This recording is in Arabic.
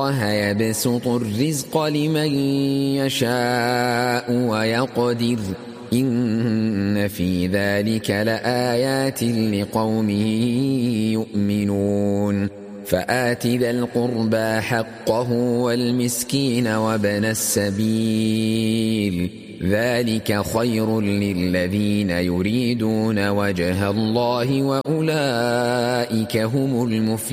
الله يبسط الرزق لمن يشاء ويقدر إن في ذلك لآيات لقوم يؤمنون فآت ذا القربى حقه والمسكين وابن السبيل ذلك خير للذين يريدون وجه الله وأولئك هم المفلحون.